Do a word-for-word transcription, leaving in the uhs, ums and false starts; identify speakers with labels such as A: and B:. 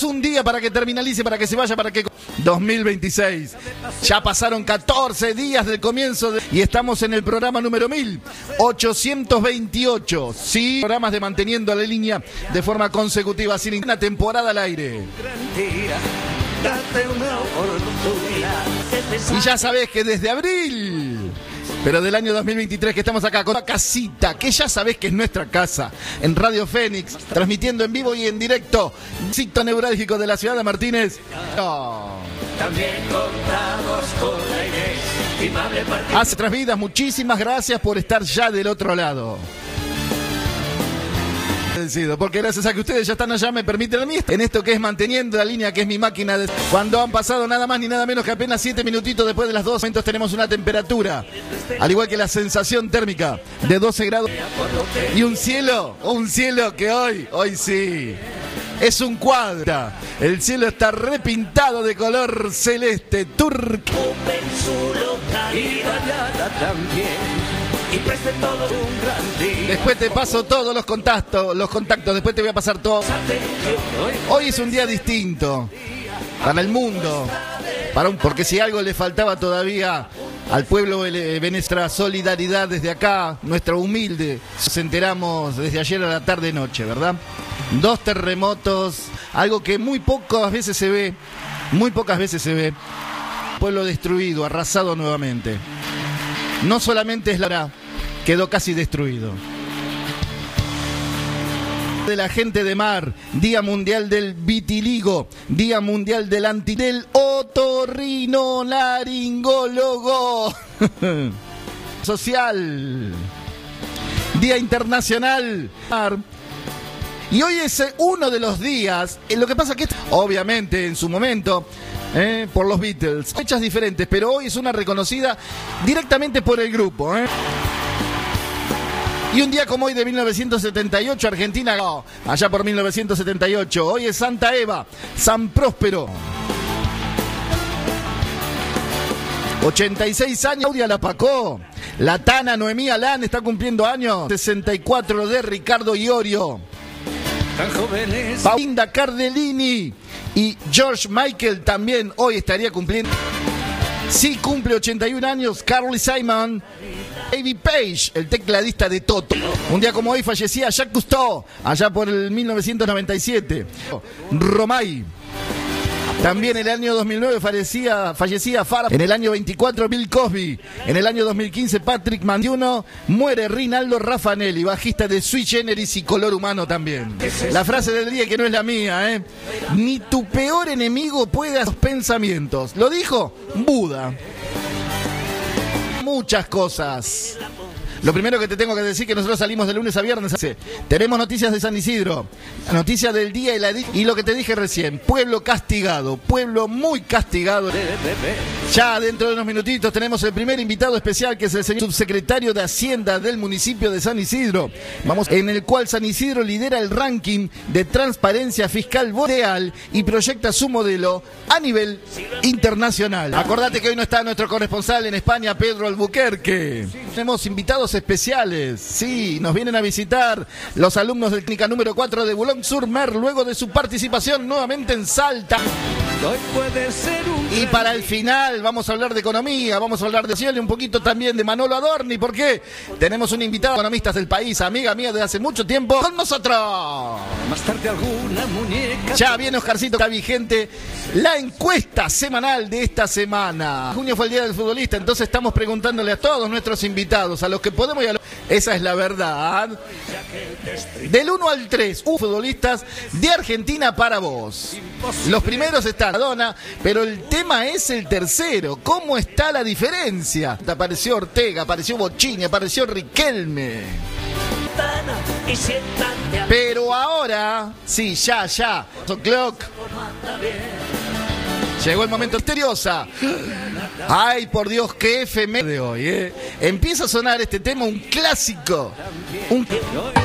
A: Un día para que terminalice, para que se vaya, para que... dos mil veintiséis. Ya pasaron catorce días del comienzo de... y estamos en el programa número mil ochocientos veintiocho. Sí, programas de manteniendo la línea de forma consecutiva, sin ninguna temporada al aire. Y ya sabés que desde abril... pero del año dos mil veintitrés que estamos acá con la casita, que ya sabés que es nuestra casa, en Radio Fénix, transmitiendo en vivo y en directo, sitio neurálgico de la ciudad de Martínez. Oh. También contamos con la inestimable partida. Hace otras vidas, muchísimas gracias por estar ya del otro lado. Porque gracias a que ustedes ya están allá me permiten a mí en esto que es manteniendo la línea, que es mi máquina de... Cuando han pasado nada más ni nada menos que apenas siete minutitos después de las dos, momentos tenemos una temperatura, al igual que la sensación térmica, de doce grados y un cielo, un cielo que hoy, hoy sí, es un cuadro. El cielo está repintado de color celeste turco. Después te paso todos los contactos, los contactos, después te voy a pasar todo. Hoy es un día distinto para el mundo, para un, porque si algo le faltaba todavía al pueblo venezolano, solidaridad desde acá, nuestra humilde, nos enteramos desde ayer a la tarde noche, ¿verdad? Dos terremotos, algo que muy pocas veces se ve, muy pocas veces se ve. Pueblo destruido, arrasado nuevamente. No solamente es la... quedó casi destruido. De la gente de mar, Día Mundial del Vitiligo, Día Mundial del Anti... del otorrinolaringólogo social, Día Internacional. Y hoy es uno de los días, lo que pasa que obviamente en su momento... Eh, por los Beatles, fechas diferentes, pero hoy es una reconocida directamente por el grupo, ¿eh? Y un día como hoy de mil novecientos setenta y ocho, Argentina, oh, allá por mil novecientos setenta y ocho, hoy es Santa Eva, San Próspero. ochenta y seis años, Claudia Lapacó, la Tana Noemí Alán está cumpliendo años, sesenta y cuatro de Ricardo Iorio, Paulinda Cardellini. Y George Michael también hoy estaría cumpliendo. Sí, cumple ochenta y un años Carly Simon. David Page, el tecladista de Toto. Un día como hoy fallecía Jacques Cousteau, allá por el mil novecientos noventa y siete. Romay. También en el año dos mil nueve fallecía, fallecía Farah. En el año veinticuatro Bill Cosby. En el año dos mil quince Patrick Mandiuno. Muere Rinaldo Raffanelli, bajista de Sui Generis y Color Humano también. La frase del día que no es la mía, ¿eh? Ni tu peor enemigo puede hacer pensamientos. ¿Lo dijo? Buda. Muchas cosas. Lo primero que te tengo que decir es que nosotros salimos de lunes a viernes. Tenemos noticias de San Isidro, noticias del día y la y lo que te dije recién, pueblo castigado, pueblo muy castigado. Ya dentro de unos minutitos tenemos el primer invitado especial, que es el señor subsecretario de Hacienda del municipio de San Isidro. Vamos, en el cual San Isidro lidera el ranking de transparencia fiscal boreal y proyecta su modelo a nivel internacional. Acordate que hoy no está nuestro corresponsal en España, Pedro Albuquerque. Tenemos invitados especiales, sí, nos vienen a visitar los alumnos del Clínica número cuatro de Boulogne-sur-Mer, luego de su participación nuevamente en Salta. Y para el final vamos a hablar de economía, vamos a hablar de cielo y un poquito también de Manolo Adorni, porque tenemos un invitado, economistas del país, amiga mía de hace mucho tiempo, con nosotros. Más tarde alguna muñeca. Ya viene Oscarcito, está vigente la encuesta semanal de esta semana. Junio fue el día del futbolista, entonces estamos preguntándole a todos nuestros invitados, a los que podemos y a los... Esa es la verdad. Del uno al tres, un futbolistas de Argentina para vos. Los primeros están Maradona, pero el tema es el tercero. ¿Cómo está la diferencia? Apareció Ortega, apareció Bocchini, apareció Riquelme. Pero ahora, sí, ya, ya. Clock. Llegó el momento misteriosa. Ay, por Dios, qué efeméride de hoy, ¿eh? Empieza a sonar este tema, un clásico. Un...